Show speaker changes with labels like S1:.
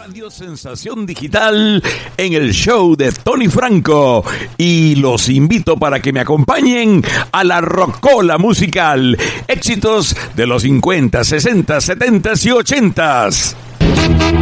S1: Radio Sensación Digital en el show de Tony Franco y los invito para que me acompañen a la rocola musical, éxitos de los 50, 60, 70 y 80.